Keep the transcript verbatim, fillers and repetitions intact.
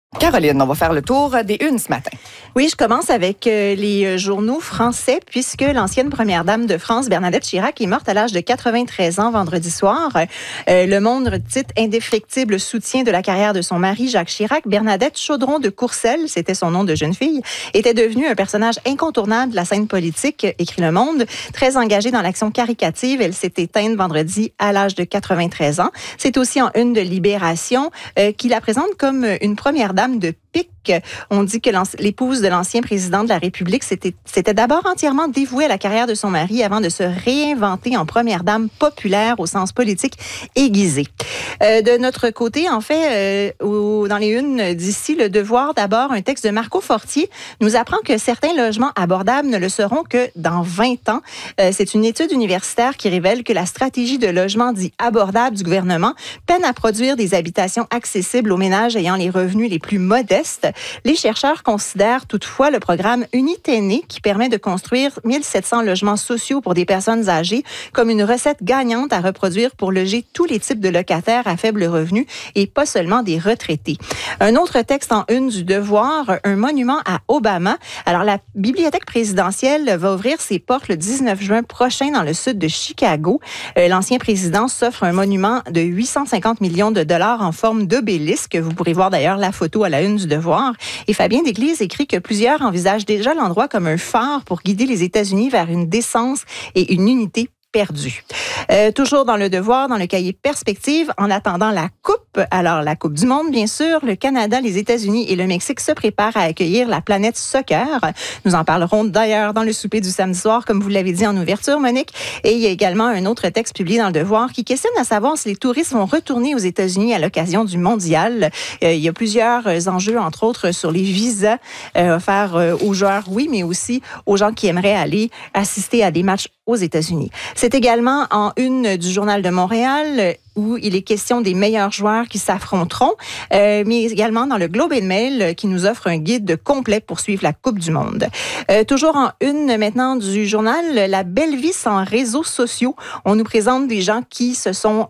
Caroline, on va faire le tour des unes ce matin. Oui, je commence avec euh, les journaux français puisque l'ancienne première dame de France, Bernadette Chirac, est morte à l'âge de quatre-vingt-treize ans vendredi soir. Euh, le Monde titre indéfectible soutien de la carrière de son mari, Jacques Chirac. Bernadette Chaudron de Courcelles, c'était son nom de jeune fille, était devenue un personnage incontournable de la scène politique, écrit Le Monde. Très engagée dans l'action caricative, elle s'est éteinte vendredi à l'âge de quatre-vingt-treize ans. C'est aussi en une de Libération euh, qui la présente comme une première dame de pique. On dit que l'épouse de l'ancien président de la République s'était, s'était d'abord entièrement dévouée à la carrière de son mari avant de se réinventer en première dame populaire au sens politique aiguisé. Euh, de notre côté, en fait, euh, au, dans les unes d'ici, Le Devoir, d'abord, un texte de Marco Fortier nous apprend que certains logements abordables ne le seront que dans vingt ans. Euh, c'est une étude universitaire qui révèle que la stratégie de logement dit abordable du gouvernement peine à produire des habitations accessibles aux ménages ayant les revenus les plus modestes. Les chercheurs considèrent toutefois le programme Unité-Né qui permet de construire mille sept cents logements sociaux pour des personnes âgées comme une recette gagnante à reproduire pour loger tous les types de locataires à faible revenu et pas seulement des retraités. Un autre texte en une du Devoir, un monument à Obama. Alors, la bibliothèque présidentielle va ouvrir ses portes le dix-neuf juin prochain dans le sud de Chicago. Euh, l'ancien président s'offre un monument de huit cent cinquante millions de dollars en forme d'obélisque. Vous pourrez voir d'ailleurs la photo à la une du Devoir. Et Fabien Desglises écrit que plusieurs envisagent déjà l'endroit comme un phare pour guider les États-Unis vers une décence et une unité perdue. Euh, toujours dans Le Devoir, dans le cahier Perspective, en attendant la Coupe, alors la Coupe du Monde, bien sûr, le Canada, les États-Unis et le Mexique se préparent à accueillir la planète soccer. Nous en parlerons d'ailleurs dans le souper du samedi soir, comme vous l'avez dit en ouverture, Monique. Et il y a également un autre texte publié dans Le Devoir qui questionne à savoir si les touristes vont retourner aux États-Unis à l'occasion du mondial. Euh, il y a plusieurs enjeux, entre autres, sur les visas euh, offerts euh, aux joueurs, oui, mais aussi aux gens qui aimeraient aller assister à des matchs aux États-Unis. C'est également en une du Journal de Montréal où il est question des meilleurs joueurs qui s'affronteront, euh, mais également dans le Globe and Mail qui nous offre un guide complet pour suivre la Coupe du Monde. Euh, toujours en une maintenant du journal, La belle vie sans réseaux sociaux. On nous présente des gens qui se sont